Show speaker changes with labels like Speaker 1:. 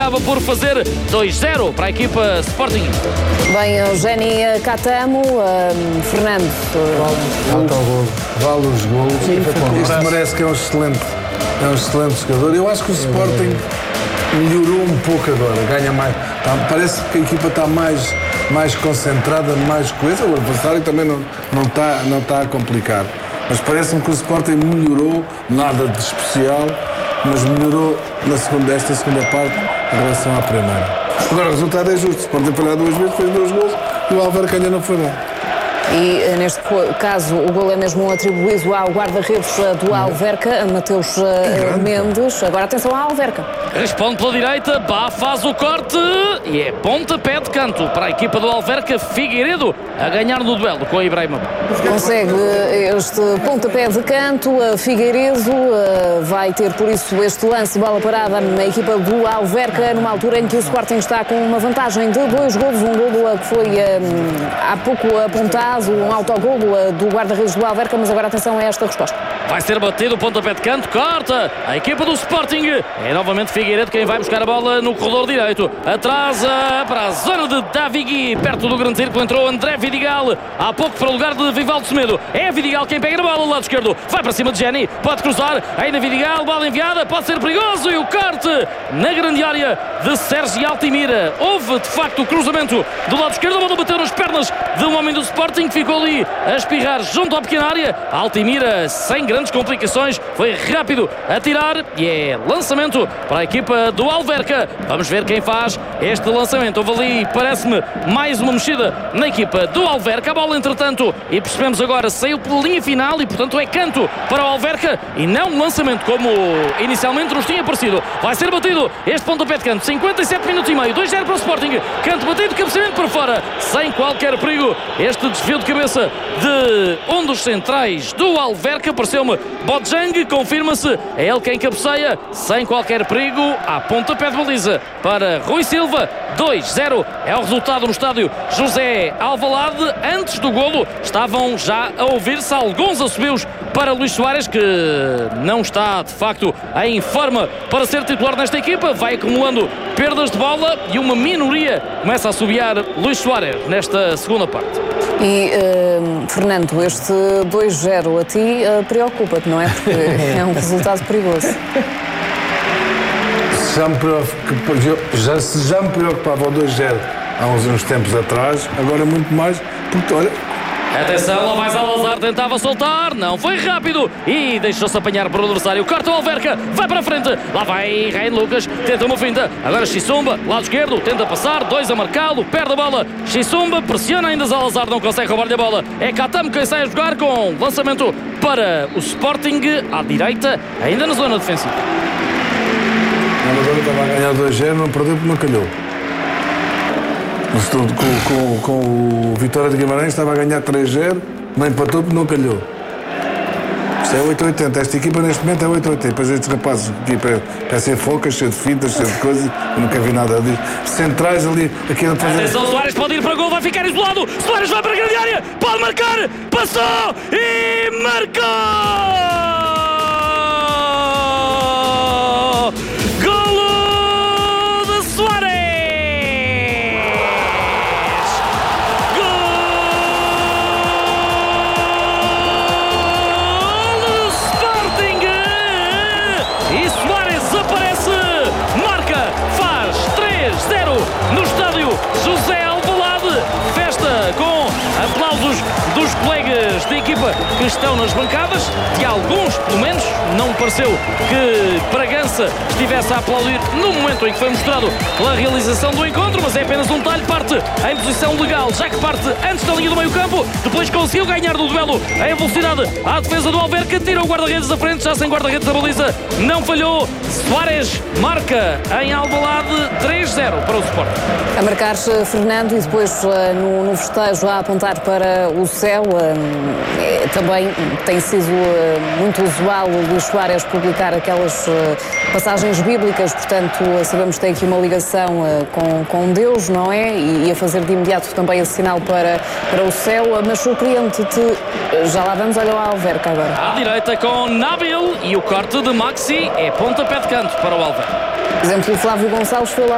Speaker 1: Acaba por fazer 2-0 para a equipa Sporting.
Speaker 2: Bem, Eugénio Catamo, Fernando.
Speaker 3: Vale os golos. Isto merece que é um excelente jogador. Eu acho que o Sporting melhorou um pouco agora, ganha mais. Parece que a equipa está mais concentrada, mais coesa. O adversário também não está a complicar. Mas parece-me que o Sporting melhorou, nada de especial, mas melhorou esta segunda parte em relação à primeira. Agora o resultado é justo. O Sporting falhou 2 vezes, fez 2 gols e o Alverca ainda não foi bem.
Speaker 2: E neste caso o gol é mesmo atribuído ao guarda-redes do Alverca, Mateus Mendes. Agora atenção à Alverca.
Speaker 1: Responde pela direita, faz o corte e é pontapé de canto para a equipa do Alverca. Figueiredo a ganhar no duelo com a Ibrahima.
Speaker 2: Consegue este pontapé de canto. Figueiredo vai ter por isso este lance de bola parada na equipa do Alverca, numa altura em que o Sporting está com uma vantagem de 2 golos. Um golo que foi há pouco apontado, um autogolo do guarda-redes do Alverca, mas agora atenção a esta resposta.
Speaker 1: Vai ser batido o pontapé de canto, corta a equipa do Sporting. É novamente Figueiredo quem vai buscar a bola no corredor direito. Atrasa para a zona de Davigui, perto do grande círculo entrou André Vidigal, há pouco para o lugar de Vivaldo Semedo. É Vidigal quem pega na bola, lado esquerdo, vai para cima de Jenny, pode cruzar, ainda Vidigal, bola enviada, pode ser perigoso e o corte na grande área de Sérgio Altimira. Houve de facto o cruzamento do lado esquerdo, a bola bateu nas pernas de um homem do Sporting que ficou ali a espirrar junto à pequena área. Altimira sem grandes complicações, foi rápido a tirar e é lançamento para a equipa do Alverca. Vamos ver quem faz este lançamento. Houve ali, parece-me, mais uma mexida na equipa do Alverca. A bola, entretanto, e percebemos agora, saiu pela linha final e, portanto, é canto para o Alverca e não um lançamento como inicialmente nos tinha parecido. Vai ser batido este pontapé de canto. 57 minutos e meio, 2-0 para o Sporting. Canto batido, cabeceamento para fora, sem qualquer perigo. Este desvio de cabeça de um dos centrais do Alverca, pareceu-me Bojang, confirma-se, é ele quem cabeceia, sem qualquer perigo, à pontapé de baliza para Rui Silva. 2-0 é o resultado no estádio José Alvalade. Antes do golo estavam já a ouvir-se alguns assobios para Luís Soares, que não está de facto em forma para ser titular nesta equipa, vai acumulando perdas de bola e uma minoria começa a assobiar Luís Soares nesta segunda parte.
Speaker 2: E Fernando, este 2-0 a ti preocupa-te, não é? Porque é um resultado perigoso.
Speaker 3: Já me preocupava o 2-0 há uns tempos atrás, agora muito mais, porque olha.
Speaker 1: Atenção, lá vai Salazar, tentava soltar, não foi rápido e deixou-se apanhar por o adversário. Corta o Alverca, vai para a frente, lá vai Ryan Lucas, tenta uma finta, agora Xissumba, lado esquerdo, tenta passar, 2 a marcá-lo, perde a bola. Xissumba pressiona ainda Salazar, não consegue roubar-lhe a bola. É Catamo quem sai a jogar com lançamento para o Sporting à direita, ainda na zona defensiva.
Speaker 3: Agora estava a ganhar 2-0, não perdeu porque não calhou. Mas com o Vitória de Guimarães estava a ganhar 3-0, não empatou porque não calhou. Isto é 8-80, esta equipa neste momento é 8-80. Depois estes rapazes, a equipa é sem focas, cheio de fintas, cheio de coisas, eu nunca vi nada disso. Centrais ali, aqui a fazer.
Speaker 1: Atenção, Soares pode ir para gol, vai ficar isolado. Soares vai para a grande área, pode marcar, passou e marcou! No estádio José Alvalade, festa com aplausos dos colegas da equipa que estão nas bancadas, de alguns pelo menos. Não me pareceu que Bragança estivesse a aplaudir no momento em que foi mostrado pela realização do encontro, mas é apenas um detalhe. Parte em posição legal, já que parte antes da linha do meio campo, depois conseguiu ganhar do duelo em velocidade à defesa do Alverca, tira o guarda-redes da frente, já sem guarda-redes da baliza, não falhou. Soares marca em Alvalade 3-0 para o Sporting.
Speaker 2: A marcar Fernando, e depois no festejo a apontar para o céu. Também tem sido muito usual o Luís Soares publicar aquelas passagens bíblicas, portanto sabemos que tem aqui uma ligação com Deus, não é? E a fazer de imediato também esse sinal para o céu, mas surpreende-te, já lá vamos, olha o Alverca agora.
Speaker 1: À direita com Nabil e o corte de Maxi é pontapé de canto para o Alverca.
Speaker 2: Por exemplo, o Flávio Gonçalves foi lá